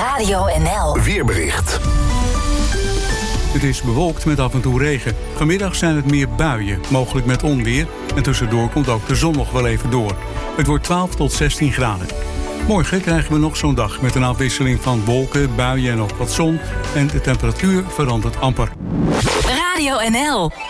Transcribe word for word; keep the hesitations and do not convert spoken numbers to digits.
Radio N L Weerbericht. Het is bewolkt met af en toe regen. Vanmiddag zijn het meer buien, mogelijk met onweer. En tussendoor komt ook de zon nog wel even door. Het wordt twaalf tot zestien graden. Morgen krijgen we nog zo'n dag met een afwisseling van wolken, buien en ook wat zon. En de temperatuur verandert amper. Radio N L